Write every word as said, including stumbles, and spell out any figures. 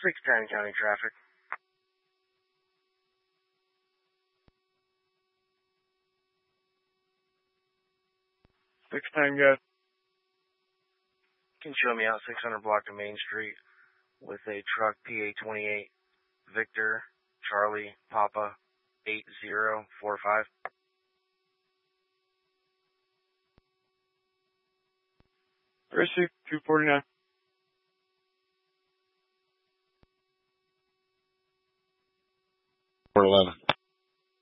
six ten County traffic. six ten, guys. Can show me out six hundred block of Main Street with a truck P A twenty-eight Victor Charlie Papa eight zero four five. Receive two forty-nine. four eleven.